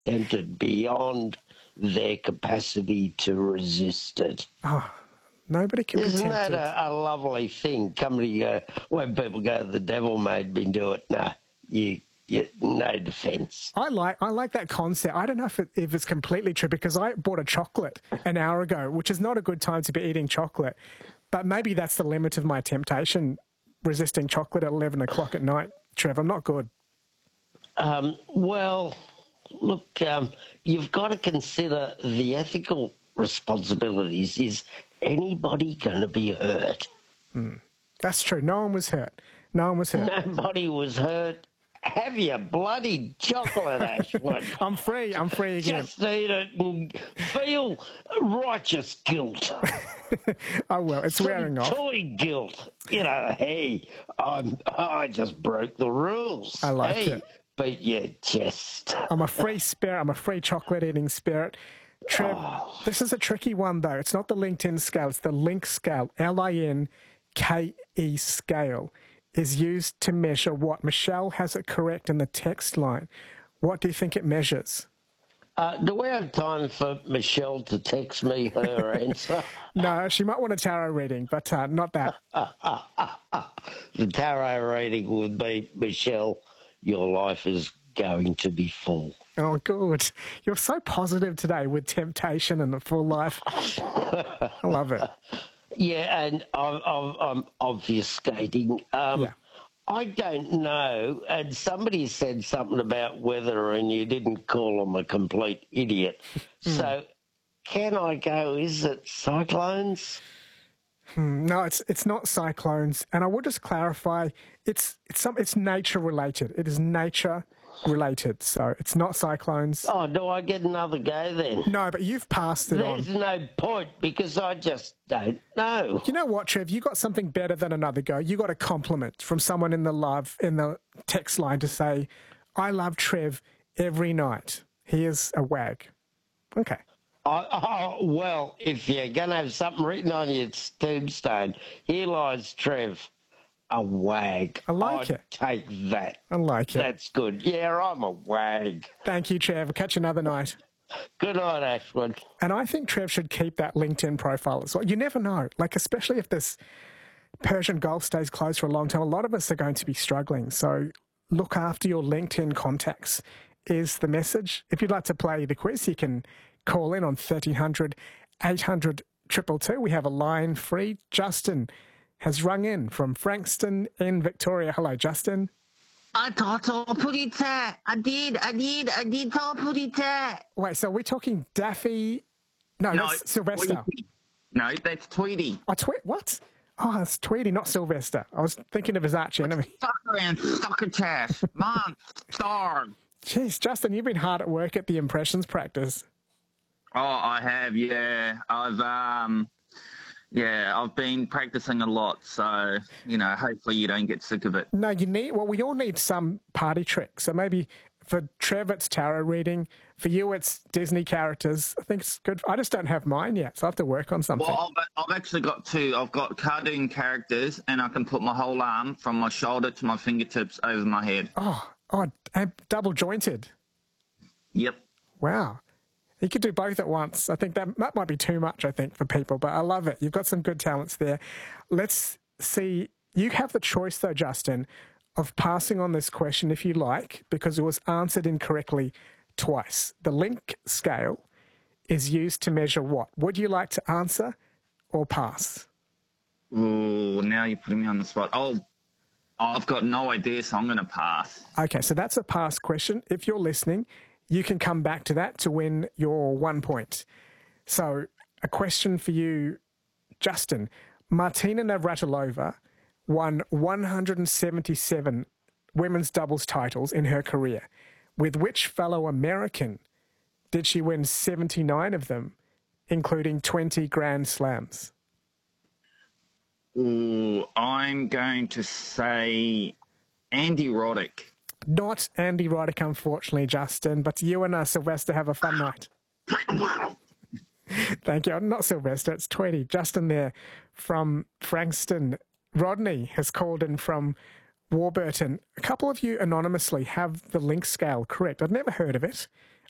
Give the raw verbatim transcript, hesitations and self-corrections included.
tempted beyond their capacity to resist it. Oh, nobody can Isn't be that tempted. a, a lovely thing? Coming to go, when people go, the devil made me do it. No, you, you no defence. I like I like that concept. I don't know if it, if it's completely true because I bought a chocolate an hour ago, which is not a good time to be eating chocolate. But maybe that's the limit of my temptation, resisting chocolate at eleven o'clock at night. Trev, I'm not good. Um, well, look, um, you've got to consider the ethical responsibilities. Is anybody going to be hurt? Mm. That's true. No one was hurt. No one was hurt. Nobody was hurt. Have your bloody chocolate, Ashwood. I'm free. I'm free again. Just eat it and feel righteous guilt. Oh, well, it's Some wearing off. toy guilt. You know, hey, I'm, I just broke the rules. I like hey, it. Beat your chest. I'm a free spirit. I'm a free chocolate-eating spirit. Trev, oh. This is a tricky one, though. It's not the LinkedIn scale. It's the Link scale. L I N K E scale is used to measure what? Michelle has it correct in the text line. What do you think it measures? Uh, do we have time for Michelle to text me her answer? No, she might want a tarot reading, but uh, not that. The tarot reading would be, Michelle, your life is going to be full. Oh, good. You're so positive today with temptation and the full life. I love it. Yeah, and I'm, I'm, I'm obfuscating. Um, yeah. I don't know. And somebody said something about weather and you didn't call them a complete idiot. Mm. So can I go, is it cyclones? Hmm, no, it's it's not cyclones. And I will just clarify, it's it's some it's nature related. It is nature related. So it's not cyclones. Oh, do I get another go then? No, but you've passed it There's on. There's no point because I just don't know. You know what, Trev? You got something better than another go. You got a compliment from someone in the love in the text line to say, I love Trev every night. He is a wag. Okay. Oh, oh, well, if you're going to have something written on your tombstone, here lies Trev, a wag. I like I'd it. Take that. I like it. That's good. Yeah, I'm a wag. Thank you, Trev. I'll catch you another night. Good night, Ashwood. And I think Trev should keep that LinkedIn profile as well. You never know. Like, especially if this Persian Gulf stays closed for a long time, a lot of us are going to be struggling. So look after your LinkedIn contacts is the message. If you'd like to play the quiz, you can call in on thirteen hundred, eight hundred, two two two. We have a line free. Justin has rung in from Frankston in Victoria. Hello, Justin. I thought so pretty tight. I did, I did, I did talk pretty tight. Wait, so we're talking Daffy? No, no that's Sylvester. Tweety. No, that's Tweety. Oh, Tweety? What? Oh, it's Tweety, not Sylvester. I was thinking of his arch enemy. Sucker and succotash. Mom, starve. Jeez, Justin, you've been hard at work at the impressions practice. Oh, I have, yeah. I've, um, yeah, I've been practicing a lot, so, you know, hopefully you don't get sick of it. No, you need, well, we all need some party tricks. So maybe for Trev, it's tarot reading. For you, it's Disney characters. I think it's good. I just don't have mine yet, so I have to work on something. Well, I've, I've actually got two. I've got cartoon characters, and I can put my whole arm from my shoulder to my fingertips over my head. Oh, oh, and double jointed. Yep. Wow. You could do both at once. I think that, that might be too much, I think, for people, but I love it. You've got some good talents there. Let's see. You have the choice, though, Justin, of passing on this question if you like, because it was answered incorrectly twice. The Link scale is used to measure what? Would you like to answer or pass? Ooh, now you're putting me on the spot. Oh, I've got no idea, so I'm going to pass. Okay, so that's a pass question. If you're listening, you can come back to that to win your one point. So a question for you, Justin. Martina Navratilova won one hundred seventy-seven women's doubles titles in her career. With which fellow American did she win seventy-nine of them, including twenty Grand Slams? Ooh, I'm going to say Andy Roddick. Not Andy Roddick, unfortunately, Justin, but you and uh, Sylvester have a fun night. Thank you. Not Sylvester, it's Tweety. Justin there from Frankston. Rodney has called in from Warburton. A couple of you anonymously have the Link scale correct. I've never heard of it.